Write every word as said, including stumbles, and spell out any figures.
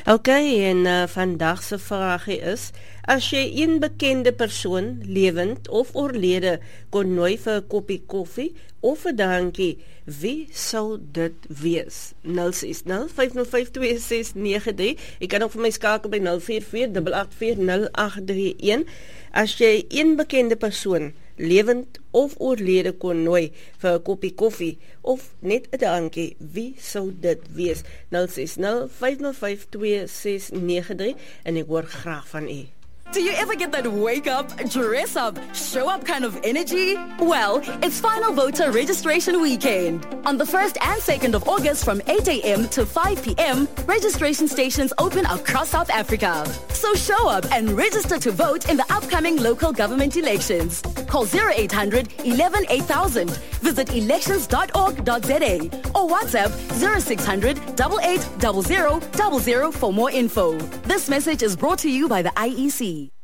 Okay, en uh, vandag se vraagie is, as jy een bekende persoon, lewend of oorlede, kon nooi vir 'n koppie koffie of 'n drankie, wie sou dit wees? nul ses nul vyf nul vyf twee ses nege drie. Jy kan ook vir my skakel by nul vier vier agt agt vier nul agt drie een. As jy een bekende persoon, lewend of oorlede, kon nooi vir 'n koppie koffie of net 'n drankie, wie sou dit wees? nul ses nul vyf nul vyf twee ses nege drie en ek hoor graag van u. Do you ever get that wake up, dress up, show up kind of energy? Well, it's Final Voter Registration Weekend. On the first and second of August from eight a.m. to five p.m, registration stations open across South Africa. So show up and register to vote in the upcoming local government elections. Call zero eight hundred eleven eight thousand, visit elections dot org dot za or WhatsApp zero six hundred eight eight zero zero zero zero for more info. This message is brought to you by the I E C.